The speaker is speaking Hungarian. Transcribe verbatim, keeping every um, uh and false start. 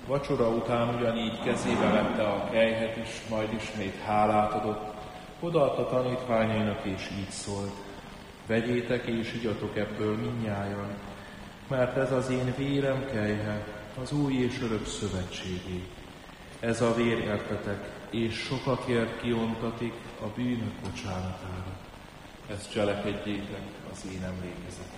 Vacsora után ugyanígy kezébe vette a kelyhet, és majd ismét hálát adott, odaadta tanítványainak, és így szólt: vegyétek és igyatok ebből mindnyájan, mert ez az én vérem kelyhe, az új és örök szövetségé. Ez a vér értetek, és sokakért kiontatik a bűnök bocsánatára. Ezt cselekedjétek az én emlékezetemre.